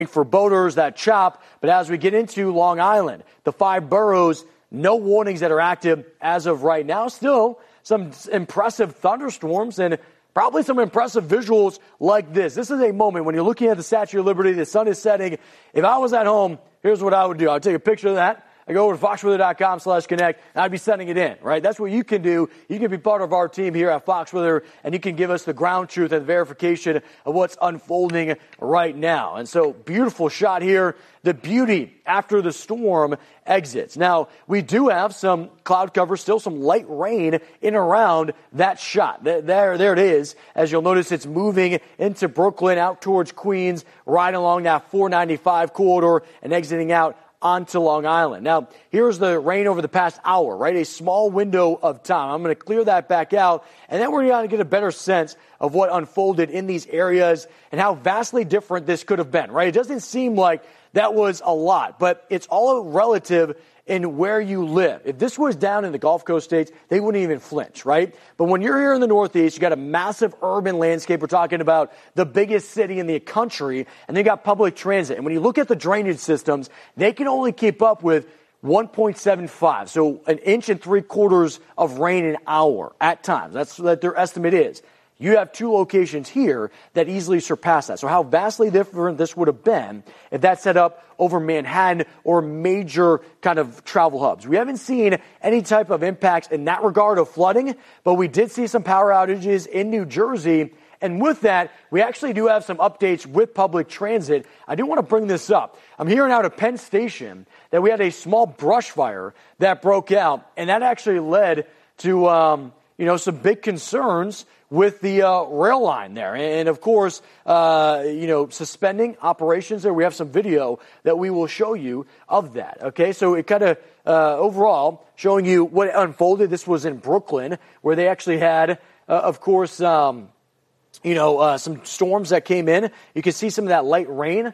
for boaters, that chop. But as we get into Long Island, the 5 boroughs, no warnings that are active as of right now. Still some impressive thunderstorms and probably some impressive visuals like this. This is a moment when you're looking at the Statue of Liberty, the sun is setting. If I was at home, here's what I would do. I would take a picture of that. I go over to foxweather.com/connect, and I'd be sending it in, right? That's what you can do. You can be part of our team here at Fox Weather, and you can give us the ground truth and verification of what's unfolding right now. And so, beautiful shot here. The beauty after the storm exits. Now, we do have some cloud cover, still some light rain in around that shot. There it is. As you'll notice, it's moving into Brooklyn, out towards Queens, right along that 495 corridor, and exiting out onto Long Island. Now, here's the rain over the past hour, right? A small window of time. I'm going to clear that back out, and then we're going to get a better sense of what unfolded in these areas and how vastly different this could have been, right? It doesn't seem like that was a lot, but it's all relative in where you live. If this was down in the Gulf Coast states, they wouldn't even flinch, right? But when you're here in the Northeast, you got a massive urban landscape. We're talking about the biggest city in the country, and they got public transit. And when you look at the drainage systems, they can only keep up with 1.75, so 1.75 inches of rain an hour at times. That's what their estimate is. You have 2 locations here that easily surpass that. So how vastly different this would have been if that set up over Manhattan or major kind of travel hubs. We haven't seen any type of impacts in that regard of flooding, but we did see some power outages in New Jersey. And with that, we actually do have some updates with public transit. I do want to bring this up. I'm hearing out of Penn Station that we had a small brush fire that broke out, and that actually led to some big concerns with the rail line there. And of course, suspending operations there. We have some video that we will show you of that. Okay, so it kind of overall showing you what unfolded. This was in Brooklyn, where they actually had, some storms that came in. You can see some of that light rain.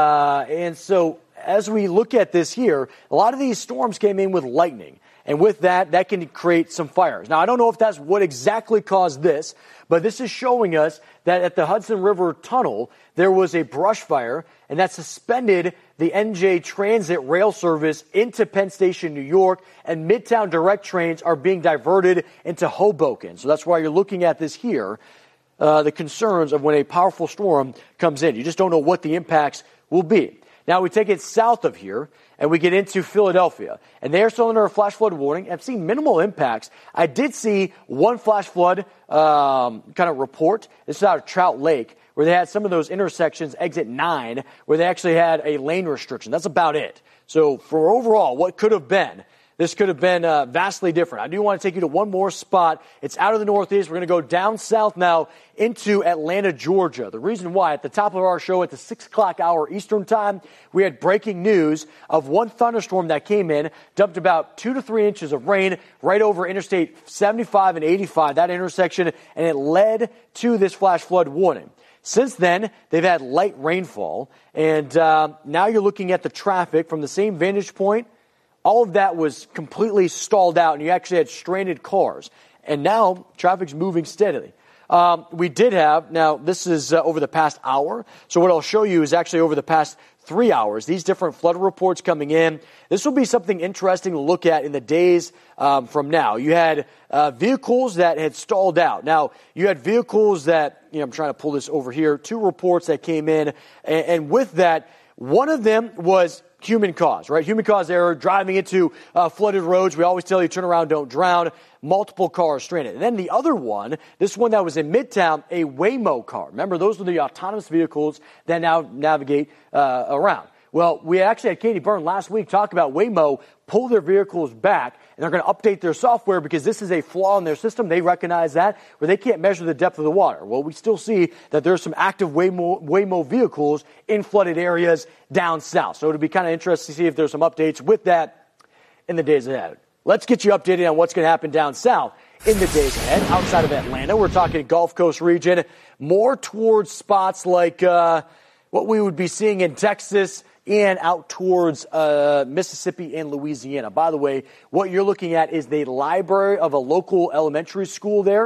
And so as we look at this here, a lot of these storms came in with lightning. And with that, that can create some fires. Now, I don't know if that's what exactly caused this, but this is showing us that at the Hudson River Tunnel, there was a brush fire, and that suspended the NJ Transit rail service into Penn Station, New York, and Midtown Direct trains are being diverted into Hoboken. So that's why you're looking at this here, the concerns of when a powerful storm comes in. You just don't know what the impacts will be. Now, we take it south of here, and we get into Philadelphia. And they are still under a flash flood warning. I've seen minimal impacts. I did see one flash flood kind of report. This is out of Trout Lake, where they had some of those intersections, exit 9, where they actually had a lane restriction. That's about it. So for overall, what could have been, this could have been vastly different. I do want to take you to one more spot. It's out of the Northeast. We're going to go down south now into Atlanta, Georgia. The reason why, at the top of our show at the 6 o'clock hour Eastern time, we had breaking news of one thunderstorm that came in, dumped about 2 to 3 inches of rain right over Interstate 75 and 85, that intersection, and it led to this flash flood warning. Since then, they've had light rainfall, and now you're looking at the traffic from the same vantage point. All of that was completely stalled out, and you actually had stranded cars. And now traffic's moving steadily. We did have, now this is over the past hour. So what I'll show you is actually over the past 3 hours, these different flood reports coming in. This will be something interesting to look at in the days from now. You had vehicles that had stalled out. Now, you had vehicles that, I'm trying to pull this over here, 2 reports that came in. And with that, one of them was human cause, right? Human cause error, driving into flooded roads. We always tell you, turn around, don't drown. Multiple cars stranded. And then the other one, this one that was in Midtown, a Waymo car. Remember, those were the autonomous vehicles that now navigate around. Well, we actually had Katie Byrne last week talk about Waymo pull their vehicles back, and they're going to update their software because this is a flaw in their system. They recognize that, where they can't measure the depth of the water. Well, we still see that there's some active Waymo vehicles in flooded areas down south. So it'll be kind of interesting to see if there's some updates with that in the days ahead. Let's get you updated on what's going to happen down south in the days ahead. Outside of Atlanta, we're talking Gulf Coast region, more towards spots like what we would be seeing in Texas and out towards Mississippi and Louisiana. By the way, what you're looking at is the library of a local elementary school there.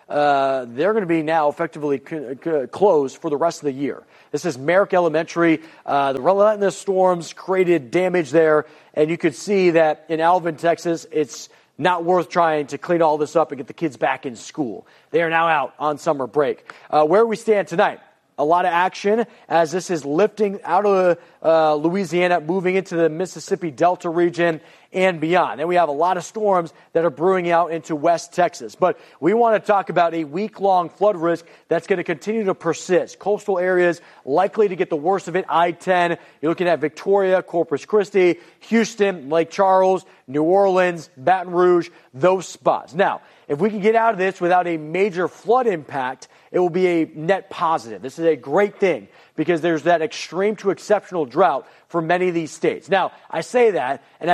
they're going to be now effectively closed for the rest of the year. This is Merrick Elementary. The relentless storms created damage there, and you could see that in Alvin, Texas, it's not worth trying to clean all this up and get the kids back in school. They are now out on summer break. Where we stand tonight, a lot of action as this is lifting out of Louisiana, moving into the Mississippi Delta region and beyond. And we have a lot of storms that are brewing out into West Texas. But we want to talk about a week-long flood risk that's going to continue to persist. Coastal areas likely to get the worst of it. I-10, you're looking at Victoria, Corpus Christi, Houston, Lake Charles, New Orleans, Baton Rouge, those spots. Now, if we can get out of this without a major flood impact, it will be a net positive. This is a great thing because there's that extreme to exceptional drought for many of these states. Now, I say that, and I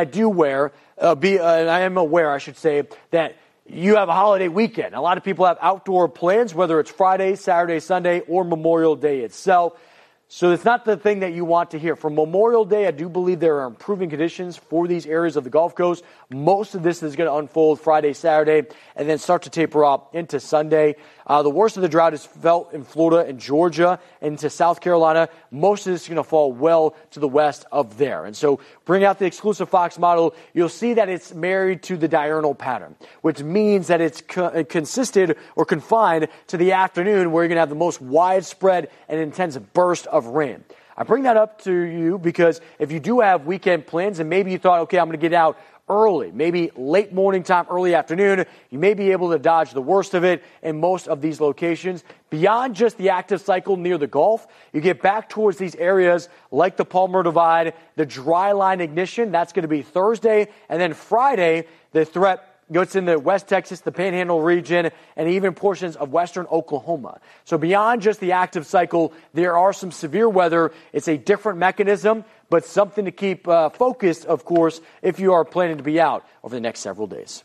am aware, I should say, that you have a holiday weekend. A lot of people have outdoor plans, whether it's Friday, Saturday, Sunday, or Memorial Day itself. So it's not the thing that you want to hear. For Memorial Day, I do believe there are improving conditions for these areas of the Gulf Coast. Most of this is going to unfold Friday, Saturday, and then start to taper off into Sunday. The worst of the drought is felt in Florida and Georgia and into South Carolina. Most of this is going to fall well to the west of there. And so bring out the exclusive Fox model. You'll see that it's married to the diurnal pattern, which means that it's consisted or confined to the afternoon where you're going to have the most widespread and intense burst of rain. I bring that up to you because if you do have weekend plans and maybe you thought, okay, I'm going to get out early, maybe late morning time, early afternoon, you may be able to dodge the worst of it in most of these locations. Beyond just the active cycle near the Gulf, you get back towards these areas like the Palmer Divide, the dry line ignition, that's going to be Thursday, and then Friday, the threat goes into West Texas, the Panhandle region, and even portions of western Oklahoma. So beyond just the active cycle, there are some severe weather. It's a different mechanism, but something to keep focused, of course, if you are planning to be out over the next several days.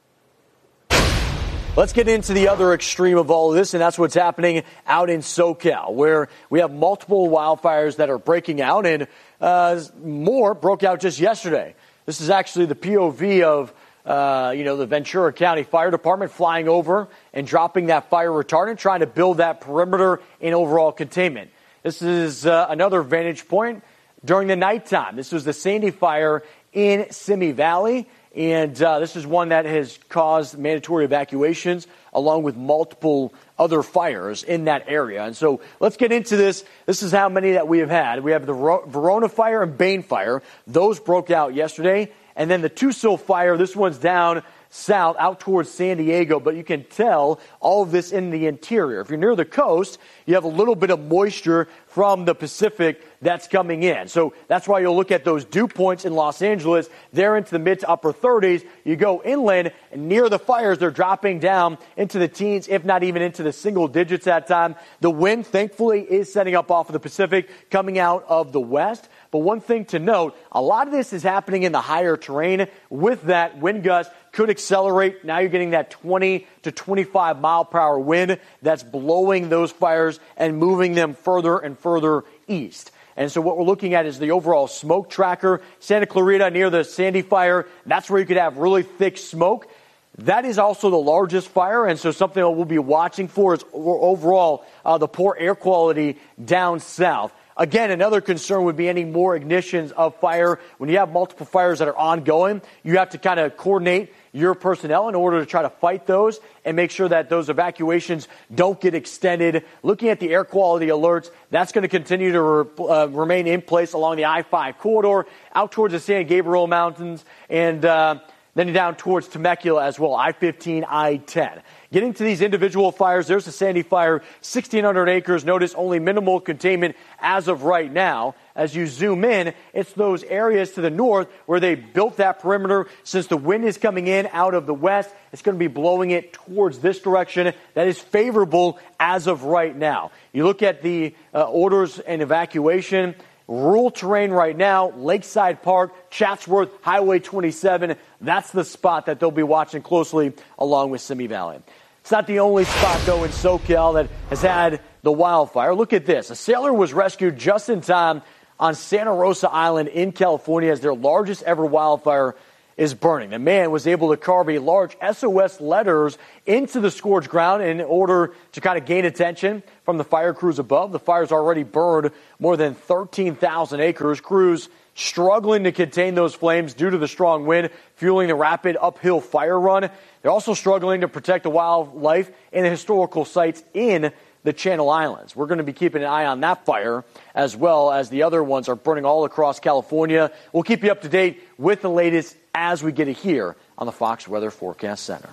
Let's get into the other extreme of all of this, and that's what's happening out in SoCal, where we have multiple wildfires that are breaking out, and more broke out just yesterday. This is actually the POV of the Ventura County Fire Department flying over and dropping that fire retardant, trying to build that perimeter in overall containment. This is another vantage point during the nighttime. This was the Sandy Fire in Simi Valley, and this is one that has caused mandatory evacuations along with multiple other fires in that area. And so let's get into this. This is how many that we have had. We have the Verona Fire and Bain Fire. Those broke out yesterday. And then the Tusil Fire, this one's down south, out towards San Diego, but you can tell all of this in the interior. If you're near the coast, you have a little bit of moisture from the Pacific that's coming in. So that's why you'll look at those dew points in Los Angeles. They're into the mid to upper 30s. You go inland, and near the fires, they're dropping down into the teens, if not even into the single digits at time. The wind, thankfully, is setting up off of the Pacific, coming out of the west. But one thing to note, a lot of this is happening in the higher terrain. With that, wind gust could accelerate. Now you're getting that 20 to 25 mile per hour wind that's blowing those fires and moving them further and further east. And so what we're looking at is the overall smoke tracker. Santa Clarita near the Sandy Fire, that's where you could have really thick smoke. That is also the largest fire, and so something that we'll be watching for is overall the poor air quality down south. Again, another concern would be any more ignitions of fire. When you have multiple fires that are ongoing, you have to kind of coordinate your personnel in order to try to fight those and make sure that those evacuations don't get extended. Looking at the air quality alerts, that's going to continue to remain in place along the I-5 corridor, out towards the San Gabriel Mountains, and then down towards Temecula as well, I-15, I-10. Getting to these individual fires, there's the Sandy Fire, 1,600 acres. Notice only minimal containment as of right now. As you zoom in, it's those areas to the north where they built that perimeter. Since the wind is coming in out of the west, it's going to be blowing it towards this direction. That is favorable as of right now. You look at the orders and evacuation. Rural terrain right now, Lakeside Park, Chatsworth, Highway 27. That's the spot that they'll be watching closely along with Simi Valley. It's not the only spot, though, in SoCal that has had the wildfire. Look at this. A sailor was rescued just in time on Santa Rosa Island in California as their largest ever wildfire is burning. The man was able to carve a large SOS letters into the scorched ground in order to kind of gain attention from the fire crews above. The fire's already burned more than 13,000 acres. Crews struggling to contain those flames due to the strong wind fueling the rapid uphill fire run. They're also struggling to protect the wildlife and the historical sites in the Channel Islands. We're going to be keeping an eye on that fire as well as the other ones are burning all across California. We'll keep you up to date with the latest as we get it here on the Fox Weather Forecast Center.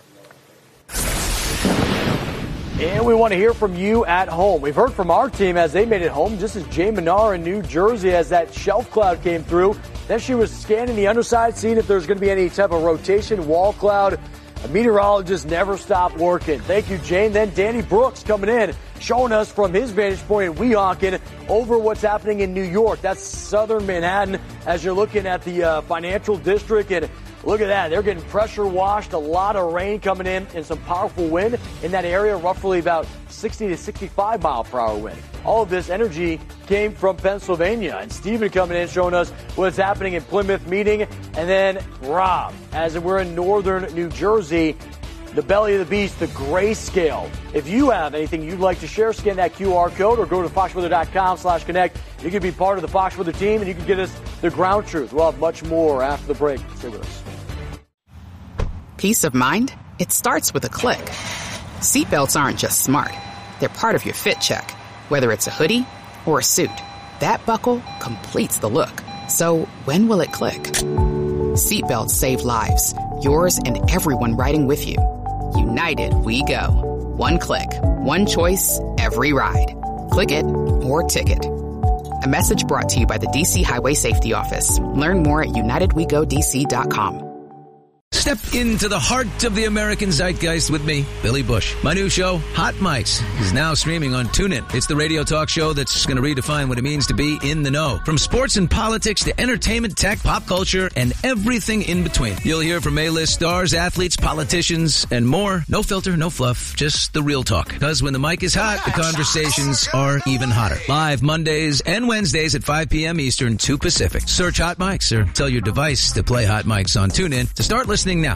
And we want to hear from you at home. We've heard from our team as they made it home, just as Jay Manar in New Jersey as that shelf cloud came through. Then she was scanning the underside, seeing if there's going to be any type of rotation, wall cloud. A meteorologist never stopped working. Thank you, Jane. Then Danny Brooks coming in, showing us from his vantage point in Weehawken over what's happening in New York. That's southern Manhattan as you're looking at the financial district. And look at that. They're getting pressure washed. A lot of rain coming in and some powerful wind in that area, roughly about 60 to 65 mile per hour wind. All of this energy came from Pennsylvania. And Stephen coming in showing us what's happening in Plymouth meeting. And then Rob, as we're in northern New Jersey, the belly of the beast, the grayscale. If you have anything you'd like to share, scan that QR code or go to foxweather.com/connect. You can be part of the Fox Weather team and you can get us the ground truth. We'll have much more after the break. Stay with us. Peace of mind? It starts with a click. Seatbelts aren't just smart. They're part of your fit check. Whether it's a hoodie or a suit, that buckle completes the look. So when will it click? Seatbelts save lives. Yours and everyone riding with you. United We Go. One click, one choice, every ride. Click it or ticket. A message brought to you by the DC Highway Safety Office. Learn more at unitedwegodc.com. Step into the heart of the American zeitgeist with me, Billy Bush. My new show, Hot Mics, is now streaming on TuneIn. It's the radio talk show that's going to redefine what it means to be in the know. From sports and politics to entertainment, tech, pop culture, and everything in between. You'll hear from A-list stars, athletes, politicians, and more. No filter, no fluff, just the real talk. Because when the mic is hot, the conversations are even hotter. Live Mondays and Wednesdays at 5 p.m. Eastern, 2 Pacific. Search Hot Mics or tell your device to play Hot Mics on TuneIn to start listening now.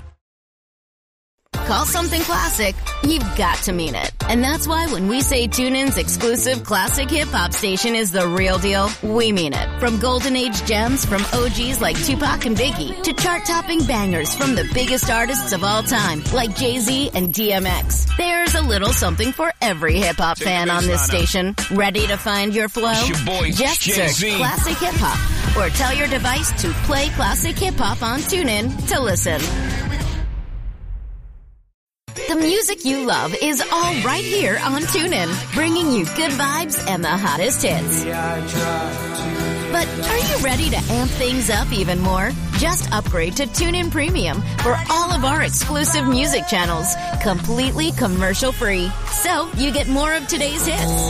Call something classic, you've got to mean it. And that's why when we say TuneIn's exclusive classic hip-hop station is the real deal, we mean it. From golden age gems from OGs like Tupac and Biggie to chart-topping bangers from the biggest artists of all time like Jay-Z and DMX. There's a little something for every hip-hop fan on this station. Ready to find your flow? Just search Classic Hip-Hop or tell your device to play Classic Hip-Hop on TuneIn to listen. The music you love is all right here on TuneIn, bringing you good vibes and the hottest hits. But are you ready to amp things up even more? Just upgrade to TuneIn Premium for all of our exclusive music channels, completely commercial-free. So you get more of today's hits,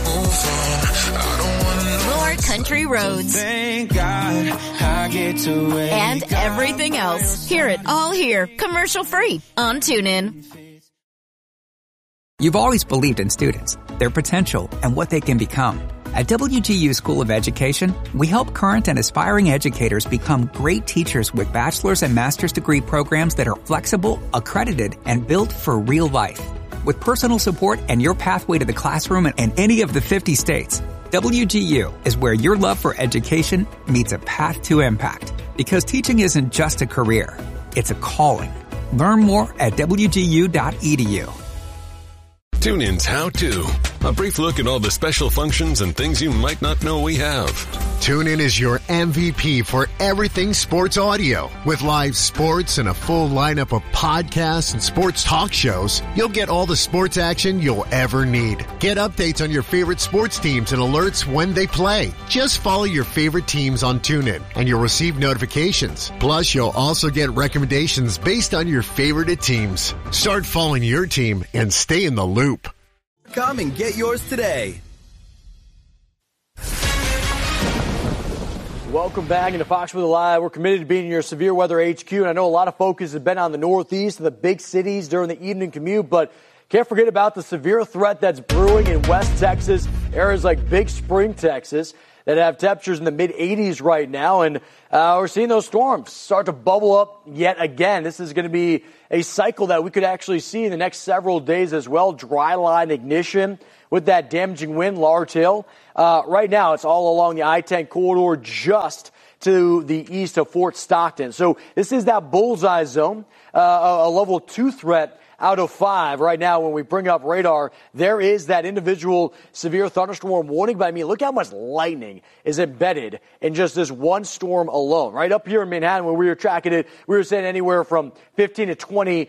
more country roads, thank God I get to and everything else. Hear it all here, commercial-free on TuneIn. You've always believed in students, their potential, and what they can become. At WGU School of Education, we help current and aspiring educators become great teachers with bachelor's and master's degree programs that are flexible, accredited, and built for real life. With personal support and your pathway to the classroom in any of the 50 states, WGU is where your love for education meets a path to impact. Because teaching isn't just a career, it's a calling. Learn more at WGU.edu. TuneIn's How To. A brief look at all the special functions and things you might not know we have. TuneIn is your MVP for everything sports audio. With live sports and a full lineup of podcasts and sports talk shows, you'll get all the sports action you'll ever need. Get updates on your favorite sports teams and alerts when they play. Just follow your favorite teams on TuneIn and you'll receive notifications. Plus, you'll also get recommendations based on your favorite teams. Start following your team and stay in the loop. Come and get yours today. Welcome back into Fox Weather Live. We're committed to being your severe weather HQ, and I know a lot of focus has been on the Northeast and the big cities during the evening commute, but can't forget about the severe threat that's brewing in West Texas, areas like Big Spring, Texas. that have temperatures in the mid-80s right now, and we're seeing those storms start to bubble up yet again. This is going to be a cycle that we could actually see in the next several days as well. Dry line ignition with that damaging wind, large hail. Right now, it's all along the I-10 corridor just to the east of Fort Stockton. So this is that bullseye zone, a level 2 threat out of 5 right now. When we bring up radar, there is that individual severe thunderstorm warning. But I mean, look how much lightning is embedded in just this one storm alone. Right up here in Manhattan, when we were tracking it, we were saying anywhere from 15 to 20,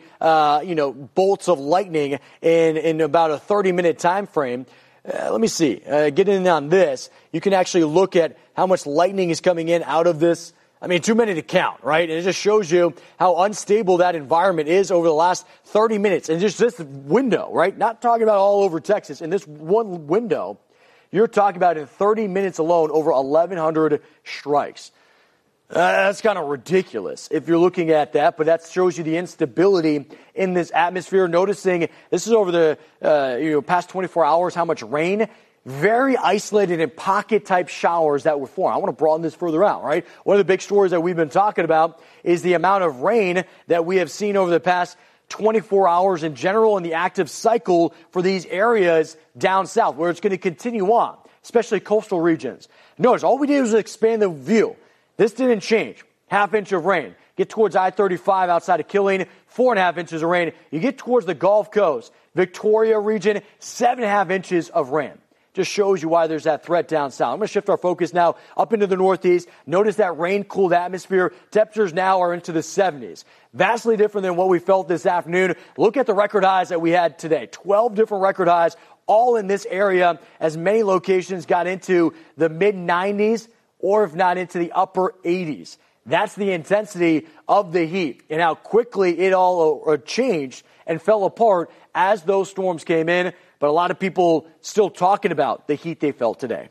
bolts of lightning in about a 30-minute time frame. Let me see. Get in on this. You can actually look at how much lightning is coming in out of this. I mean, too many to count, right? And it just shows you how unstable that environment is over the last 30 minutes. And just this window, right? Not talking about all over Texas. In this one window, you're talking about in 30 minutes alone over 1,100 strikes. That's kind of ridiculous if you're looking at that, but that shows you the instability in this atmosphere. Noticing this is over the past 24 hours, how much rain. Very isolated and pocket-type showers that were formed. I want to broaden this further out, right? One of the big stories that we've been talking about is the amount of rain that we have seen over the past 24 hours in general and the active cycle for these areas down south, where it's going to continue on, especially coastal regions. Notice, all we did was expand the view. This didn't change. Half-inch of rain. Get towards I-35 outside of Killeen, 4.5 inches of rain. You get towards the Gulf Coast, Victoria region, 7.5 inches of rain. Just shows you why there's that threat down south. I'm going to shift our focus now up into the Northeast. Notice that rain-cooled atmosphere. Temperatures now are into the 70s. Vastly different than what we felt this afternoon. Look at the record highs that we had today. 12 different record highs, all in this area, as many locations got into the mid-90s, or if not into the upper 80s. That's the intensity of the heat and how quickly it all changed and fell apart as those storms came in. But a lot of people still talking about the heat they felt today.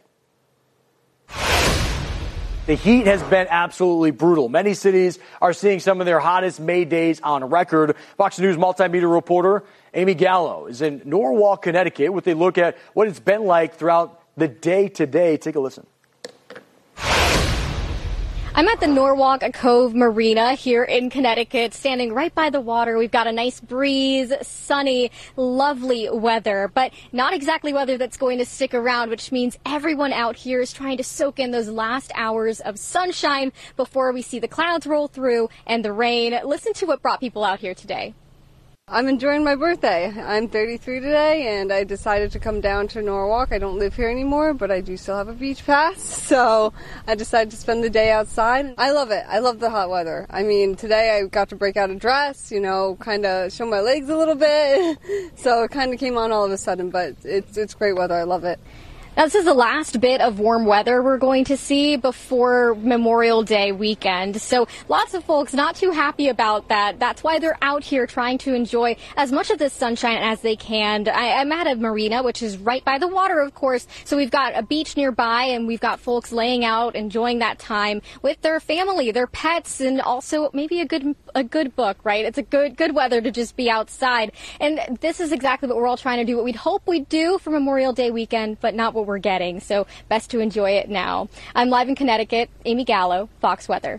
The heat has been absolutely brutal. Many cities are seeing some of their hottest May days on record. Fox News multimedia reporter Amy Gallo is in Norwalk, Connecticut, with a look at what it's been like throughout the day today. Take a listen. I'm at the Norwalk Cove Marina here in Connecticut, standing right by the water. We've got a nice breeze, sunny, lovely weather, but not exactly weather that's going to stick around, which means everyone out here is trying to soak in those last hours of sunshine before we see the clouds roll through and the rain. Listen to what brought people out here today. I'm enjoying my birthday. I'm 33 today, and I decided to come down to Norwalk. I don't live here anymore, but I do still have a beach pass, so I decided to spend the day outside. I love it. I love the hot weather. I mean, today I got to break out a dress, kind of show my legs a little bit, so it kind of came on all of a sudden, but it's great weather. I love it. Now, this is the last bit of warm weather we're going to see before Memorial Day weekend. So lots of folks not too happy about that. That's why they're out here trying to enjoy as much of this sunshine as they can. I'm at a marina, which is right by the water, of course. So we've got a beach nearby, and we've got folks laying out, enjoying that time with their family, their pets, and also maybe a good book, right? It's a good weather to just be outside. And this is exactly what we're all trying to do, what we'd hope we'd do for Memorial Day weekend, but not what we're getting, so best to enjoy it now. I'm live in Connecticut. Amy Gallo, Fox Weather.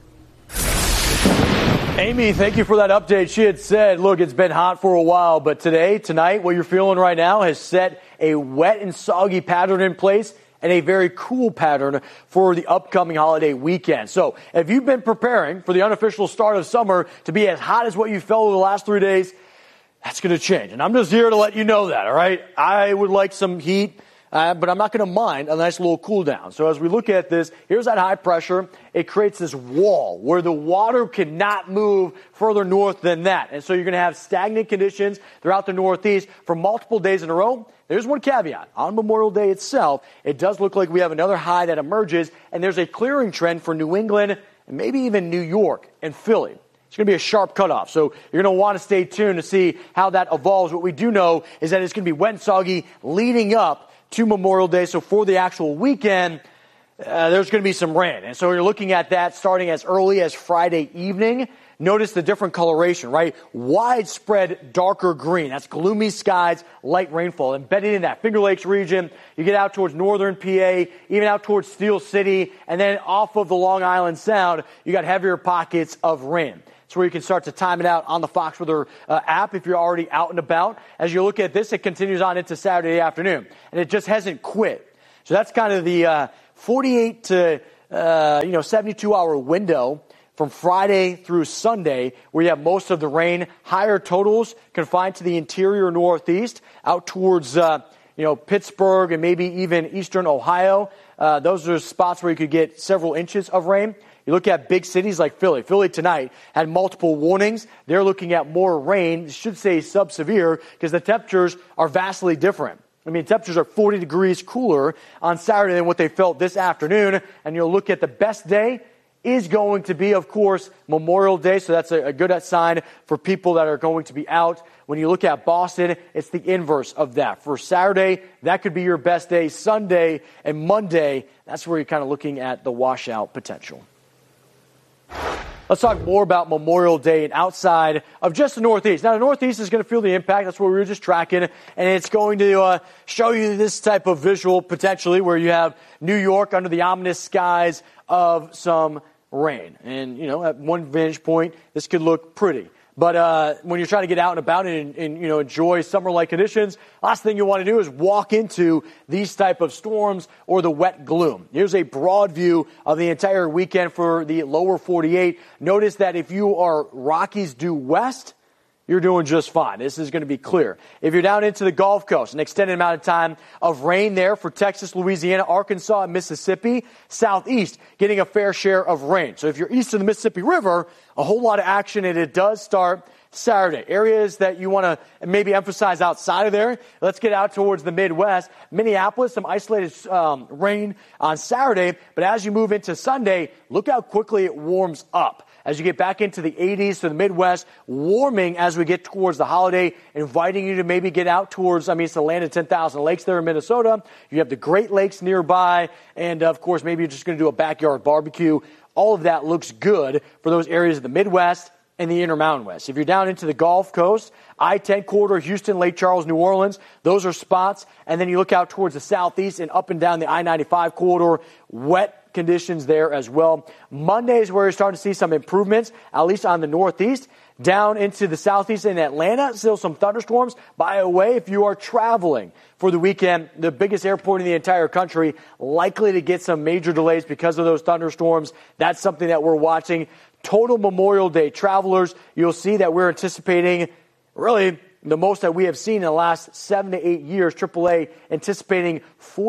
Amy, thank you for that update. She had said, look, it's been hot for a while, but tonight, what you're feeling right now has set a wet and soggy pattern in place and a very cool pattern for the upcoming holiday weekend. So if you've been preparing for the unofficial start of summer to be as hot as what you felt over the last 3 days, that's going to change. And I'm just here to let you know that, all right? I would like some heat. But I'm not going to mind a nice little cool down. So as we look at this, here's that high pressure. It creates this wall where the water cannot move further north than that. And so you're going to have stagnant conditions throughout the Northeast for multiple days in a row. There's one caveat. On Memorial Day itself, it does look like we have another high that emerges, and there's a clearing trend for New England and maybe even New York and Philly. It's going to be a sharp cutoff, so you're going to want to stay tuned to see how that evolves. What we do know is that it's going to be wet and soggy leading up to Memorial Day. So for the actual weekend, there's going to be some rain. And so you're looking at that starting as early as Friday evening. notice the different coloration, right? Widespread darker green. That's gloomy skies, light rainfall. Embedded in that Finger Lakes region, you get out towards northern PA, even out towards Steel City, and then off of the Long Island Sound, you got heavier pockets of rain. It's where you can start to time it out on the Fox Weather app if you're already out and about. As you look at this, it continues on into Saturday afternoon, and it just hasn't quit. So that's kind of the 48 to 72-hour window from Friday through Sunday, where you have most of the rain. Higher totals confined to the interior Northeast, out towards Pittsburgh and maybe even eastern Ohio. Those are spots where you could get several inches of rain. You look at big cities like Philly. Philly tonight had multiple warnings. They're looking at more rain. It should say subsevere because the temperatures are vastly different. I mean, temperatures are 40 degrees cooler on Saturday than what they felt this afternoon. And you'll look at the best day is going to be, of course, Memorial Day. So that's a good sign for people that are going to be out. When you look at Boston, it's the inverse of that. For Saturday, that could be your best day. Sunday and Monday, that's where you're kind of looking at the washout potential. Let's talk more about Memorial Day and outside of just the Northeast. Now, the Northeast is going to feel the impact. That's what we were just tracking. And it's going to show you this type of visual potentially where you have New York under the ominous skies of some rain. And, at one vantage point, this could look pretty. But when you're trying to get out and about and enjoy summer-like conditions, last thing you want to do is walk into these type of storms or the wet gloom. Here's a broad view of the entire weekend for the lower 48. Notice that if you are Rockies due west, you're doing just fine. This is going to be clear. If you're down into the Gulf Coast, an extended amount of time of rain there for Texas, Louisiana, Arkansas, and Mississippi. Southeast getting a fair share of rain. So if you're east of the Mississippi River, a whole lot of action, and it does start Saturday. Areas that you want to maybe emphasize outside of there. Let's get out towards the Midwest. Minneapolis, some isolated rain on Saturday. But as you move into Sunday, look how quickly it warms up. As you get back into the 80s to the Midwest, warming as we get towards the holiday, inviting you to maybe get out towards, it's the land of 10,000 lakes there in Minnesota. You have the Great Lakes nearby. And, of course, maybe you're just going to do a backyard barbecue. All of that looks good for those areas of the Midwest and the Intermountain West. If you're down into the Gulf Coast, I-10 corridor, Houston, Lake Charles, New Orleans, those are spots. And then you look out towards the Southeast and up and down the I-95 corridor, wet conditions there as well. Monday is where you're starting to see some improvements, at least on the Northeast. Down into the Southeast and Atlanta, still some thunderstorms. By the way, if you are traveling for the weekend, the biggest airport in the entire country, likely to get some major delays because of those thunderstorms. That's something that we're watching. Total Memorial Day travelers, you'll see that we're anticipating really the most that we have seen in the last 7 to 8 years. AAA anticipating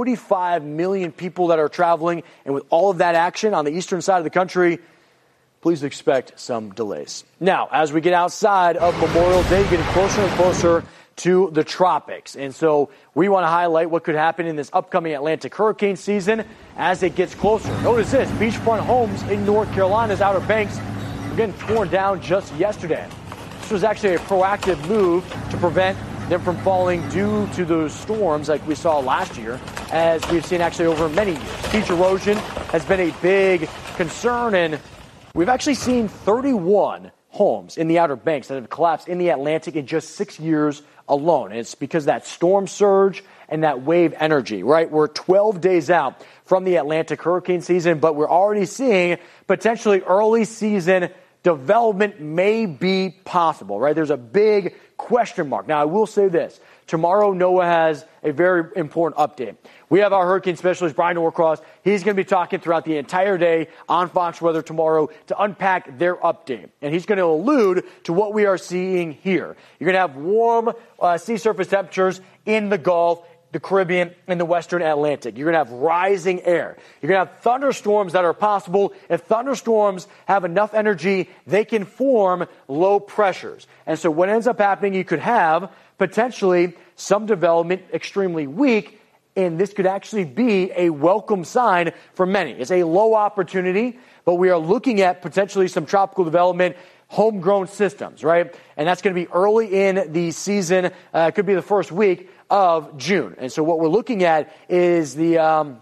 45 million people that are traveling. And with all of that action on the eastern side of the country, please expect some delays. Now, as we get outside of Memorial Day, getting closer and closer to the tropics. And so we want to highlight what could happen in this upcoming Atlantic hurricane season as it gets closer. Notice this, beachfront homes in North Carolina's Outer Banks were getting torn down just yesterday. This was actually a proactive move to prevent them from falling due to those storms like we saw last year, as we've seen actually over many years. Beach erosion has been a big concern, and we've actually seen 31 homes in the Outer Banks that have collapsed in the Atlantic in just 6 years alone. And it's because of that storm surge and that wave energy, right? We're 12 days out from the Atlantic hurricane season, but we're already seeing potentially early season development may be possible, right? There's a big question mark. Now, I will say this. Tomorrow, NOAA has a very important update. We have our hurricane specialist, Brian Norcross. He's going to be talking throughout the entire day on Fox Weather tomorrow to unpack their update. And he's going to allude to what we are seeing here. You're going to have warm sea surface temperatures in the Gulf, the Caribbean, and the Western Atlantic. You're going to have rising air. You're going to have thunderstorms that are possible. If thunderstorms have enough energy, they can form low pressures. And so what ends up happening, you could have potentially some development extremely weak, and this could actually be a welcome sign for many. It's a low opportunity, but we are looking at potentially some tropical development, homegrown systems, right? And that's going to be early in the season. It could be the first week of June. And so what we're looking at is the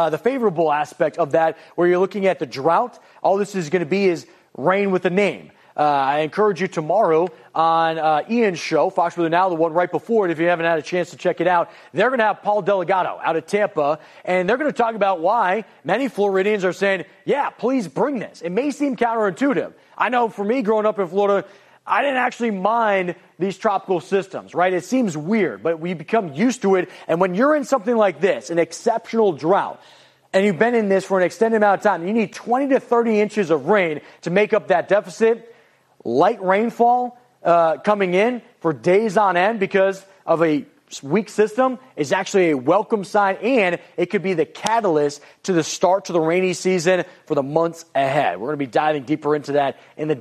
favorable aspect of that, where you're looking at the drought. All this is going to be is rain with a name. I encourage you tomorrow on Ian's show, Fox Weather Now, the one right before it, if you haven't had a chance to check it out. They're going to have Paul Delgado out of Tampa, and they're going to talk about why many Floridians are saying, yeah, please bring this. It may seem counterintuitive. I know for me growing up in Florida, I didn't actually mind these tropical systems, right? It seems weird, but we become used to it. And when you're in something like this, an exceptional drought, and you've been in this for an extended amount of time, you need 20 to 30 inches of rain to make up that deficit. Light rainfall coming in for days on end because of a weak system is actually a welcome sign, and it could be the catalyst to the start to the rainy season for the months ahead. We're going to be diving deeper into that in the